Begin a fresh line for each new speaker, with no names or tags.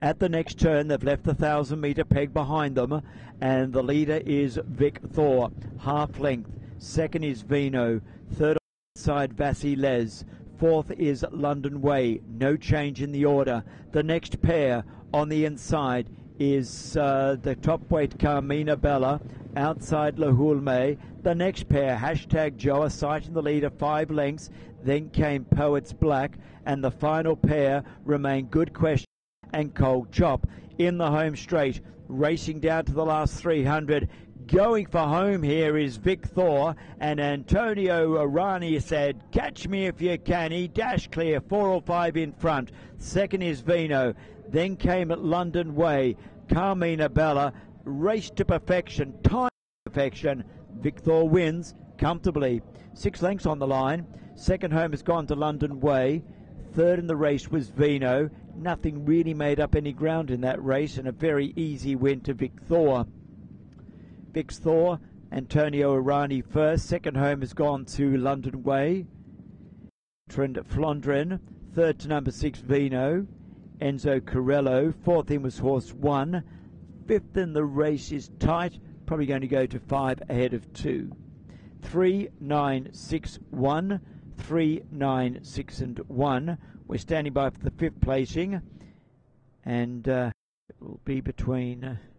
At the next turn, they've left the 1,000-metre peg behind them, and the leader is Vic Thor, half length. Second is Vino. Third on the side, Vasilez. Fourth is London Way. No change in the order. The next pair on the inside is the top weight Carmina Bella. Outside La Hulme. The next pair, Hashtag Joa, sighting the leader 5 lengths. Then came Poets Black, and the final pair remain Good Question and Cold Chop. In the home straight, racing down to the last 300. Going for home here is Vic Thor, and Antonio Arani said, catch me if you can. He dashed clear, 4 or 5 in front. Second is Vino. Then came London Way. Carmina Bella raced to perfection, time to perfection. Vic Thor wins comfortably. 6 lengths on the line. Second home has gone to London Way. Third in the race was Vino. Nothing really made up any ground in that race, and a very easy win to Vic Thor. Vic Thor, Antonio Arani first. Second home has gone to London Way. Trent Flondren. Third to number 6, Vino. Enzo Corello. Fourth in was horse 1. Fifth in the race is tight. Probably going to go to 5 ahead of 2. 3, 9, 6, 1. 3, 9, 6 and 1. We're standing by for the 5th placing, and it will be between